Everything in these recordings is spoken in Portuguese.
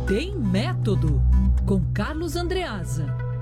Tem Método, com Carlos Andreasa.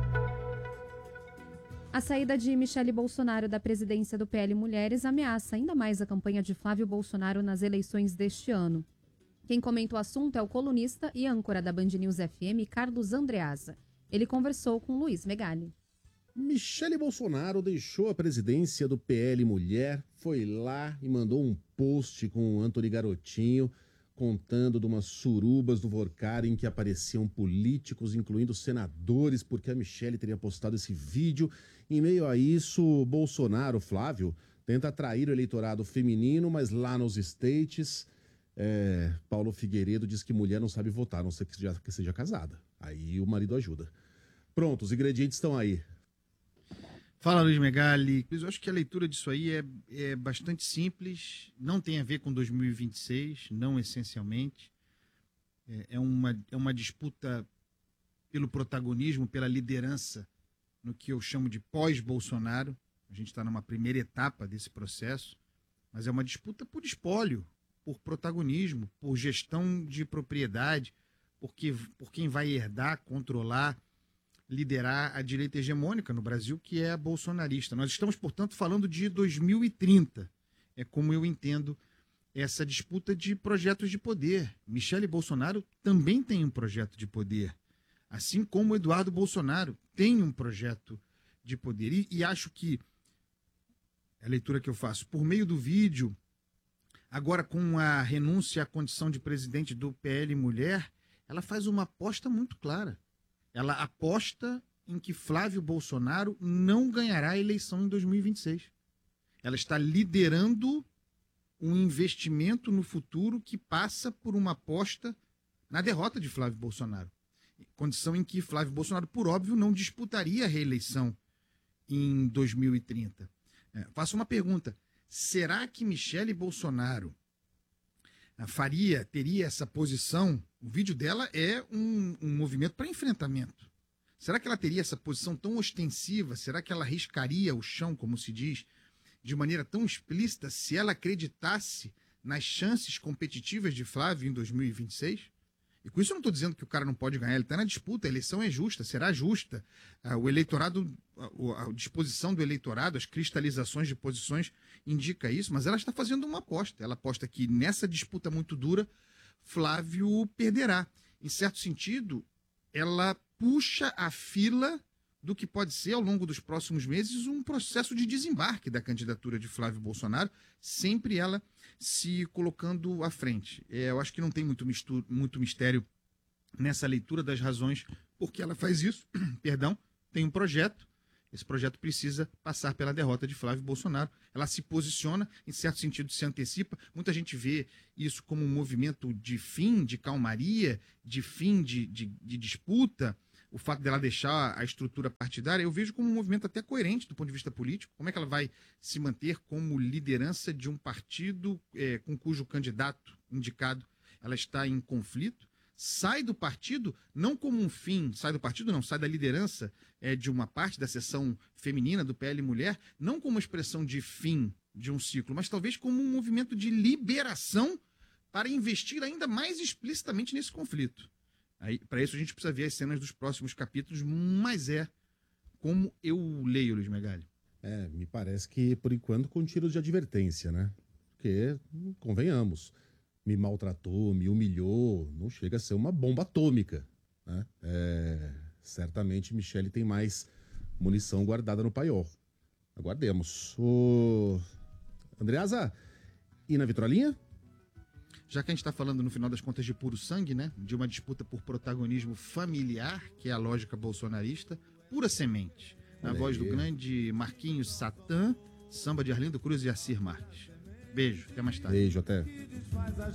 A saída de Michele Bolsonaro da presidência do PL Mulheres ameaça ainda mais a campanha de Flávio Bolsonaro nas eleições deste ano. Quem comenta o assunto é o colunista e âncora da Band News FM, Carlos Andreasa. Ele conversou com Luiz Megali. Michele Bolsonaro deixou a presidência do PL Mulher, foi lá e mandou um post com o Antony Garotinho, contando de umas surubas do Vorkari em que apareciam políticos, incluindo senadores, porque a Michele teria postado esse vídeo. Em meio a isso, Bolsonaro, Flávio, tenta atrair o eleitorado feminino, mas lá nos States, Paulo Figueiredo diz que mulher não sabe votar, a não ser que seja casada. Aí o marido ajuda. Pronto, os ingredientes estão aí. Fala, Luiz Megali. Eu acho que a leitura disso aí é bastante simples, não tem a ver com 2026, não essencialmente. É uma disputa pelo protagonismo, pela liderança, no que eu chamo de pós-Bolsonaro. A gente está numa primeira etapa desse processo, mas é uma disputa por espólio, por protagonismo, por gestão de propriedade, por quem vai herdar, controlar, liderar a direita hegemônica no Brasil, que é a bolsonarista. Nós estamos, portanto, falando de 2030. É como eu entendo essa disputa de projetos de poder. Michele Bolsonaro também tem um projeto de poder, assim como Eduardo Bolsonaro tem um projeto de poder. E acho que a leitura que eu faço, por meio do vídeo, agora com a renúncia à condição de presidente do PL Mulher, ela faz uma aposta muito clara. Ela aposta em que Flávio Bolsonaro não ganhará a eleição em 2026. Ela está liderando um investimento no futuro que passa por uma aposta na derrota de Flávio Bolsonaro. Condição em que Flávio Bolsonaro, por óbvio, não disputaria a reeleição em 2030. Faço uma pergunta. Será que Michele Bolsonaro teria essa posição? O vídeo dela é um movimento para enfrentamento. Será que ela teria essa posição tão ostensiva? Será que ela riscaria o chão, como se diz, de maneira tão explícita se ela acreditasse nas chances competitivas de Flávio em 2026? E com isso eu não estou dizendo que o cara não pode ganhar, ele está na disputa, a eleição é justa, será justa. O eleitorado, a disposição do eleitorado, as cristalizações de posições indica isso, mas ela está fazendo uma aposta. Ela aposta que nessa disputa muito dura, Flávio perderá. Em certo sentido, ela puxa a fila do que pode ser, ao longo dos próximos meses, um processo de desembarque da candidatura de Flávio Bolsonaro, sempre ela se colocando à frente. Eu acho que não tem muito mistério nessa leitura das razões por que ela faz isso. Perdão, tem um projeto. Esse projeto precisa passar pela derrota de Flávio Bolsonaro. Ela se posiciona, em certo sentido se antecipa. Muita gente vê isso como um movimento de fim, de calmaria, de fim de disputa. O fato dela deixar a estrutura partidária, eu vejo como um movimento até coerente do ponto de vista político. Como é que ela vai se manter como liderança de um partido com cujo candidato indicado ela está em conflito? Sai do partido não como um fim, sai da liderança de uma parte da seção feminina do PL Mulher, não como uma expressão de fim de um ciclo, mas talvez como um movimento de liberação para investir ainda mais explicitamente nesse conflito. Para isso a gente precisa ver as cenas dos próximos capítulos, mas como eu leio, Luiz Megali. Me parece que, por enquanto, com tiros de advertência, né? Porque, convenhamos, me maltratou, me humilhou, não chega a ser uma bomba atômica, né? Certamente Michele tem mais munição guardada no paiol. Aguardemos. Andreasa, e na vitrolinha? Já que a gente está falando, no final das contas, de puro sangue, né? De uma disputa por protagonismo familiar, que é a lógica bolsonarista, pura semente. Na voz do grande Marquinhos Satã, samba de Arlindo Cruz e Assir Marques. Beijo, até mais tarde. Beijo, até.